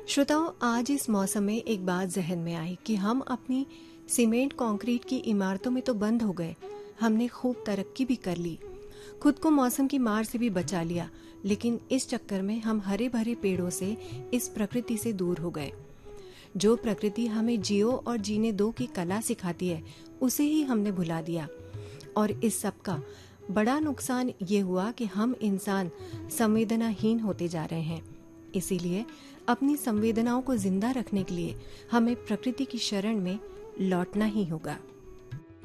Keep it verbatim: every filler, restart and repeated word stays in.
श्रोताओं, आज इस मौसम में एक बात जहन में आई कि हम अपनी सीमेंट कंक्रीट की इमारतों में तो बंद हो गए। हमने खूब तरक्की भी कर ली, खुद को मौसम की मार से भी बचा लिया, लेकिन इस चक्कर में हम हरे भरे पेड़ों से, इस प्रकृति से दूर हो गए। जो प्रकृति हमें जियो और जीने दो की कला सिखाती है, उसे ही हमने भुला दिया। और इस सब का बड़ा नुकसान ये हुआ कि हम इंसान संवेदनाहीन होते जा रहे हैं। इसीलिए अपनी संवेदनाओं को जिंदा रखने के लिए हमें प्रकृति की शरण में लौटना ही होगा।